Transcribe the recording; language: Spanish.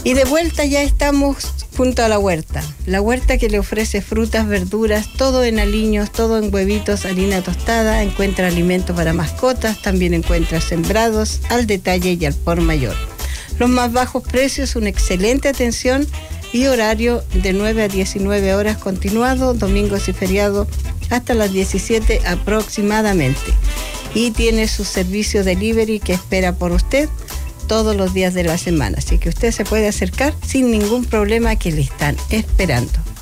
Y de vuelta ya estamos junto a la huerta. La huerta que le ofrece frutas, verduras, todo en aliños, todo en huevitos, harina tostada. Encuentra alimento para mascotas, también encuentra sembrados al detalle y al por mayor. Los más bajos precios, una excelente atención y horario de 9 a 19 horas continuado, domingos y feriados hasta las 17 aproximadamente. Y tiene su servicio delivery que espera por usted todos los días de la semana. Así que usted se puede acercar sin ningún problema, que le están esperando.